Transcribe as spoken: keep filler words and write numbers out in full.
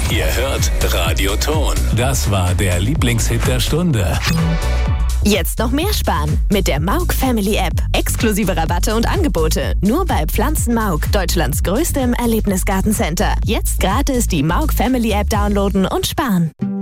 Ihr hört Radio Ton. Das war der Lieblingshit der Stunde. Jetzt noch mehr sparen mit der Mauk Family App. Exklusive Rabatte und Angebote. Nur bei Pflanzen Mauk, Deutschlands größtem Erlebnisgartencenter. Jetzt gratis die Mauk Family App downloaden und sparen.